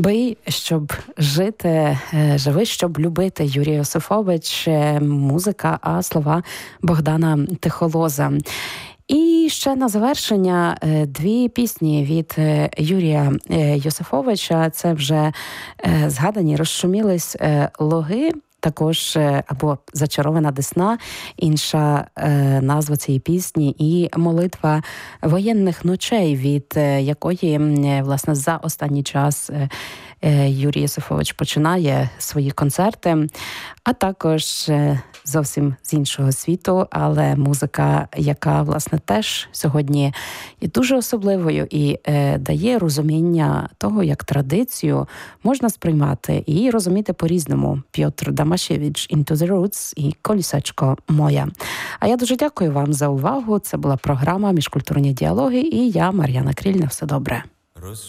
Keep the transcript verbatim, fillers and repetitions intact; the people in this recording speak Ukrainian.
Бий, щоб жити, живи, щоб любити. Юрій Йосифович, музика, а слова Богдана Тихолоза. І ще на завершення дві пісні від Юрія Йосифовича. Це вже згадані, розшумілись логи, також або «Зачарована Десна», інша е, назва цієї пісні, і «Молитва воєнних ночей», від е, якої, е, власне, за останній час е, е, Юрій Йосифович починає свої концерти, а також е, зовсім з іншого світу, але музика, яка, власне, теж сьогодні є дуже особливою і е, дає розуміння того, як традицію можна сприймати і розуміти по-різному. Пьотр Дамашевич, «Into the Roots» і «Колісечко моя». А я дуже дякую вам за увагу. Це була програма «Міжкультурні діалоги» і я, Мар'яна Кріль. На все добре.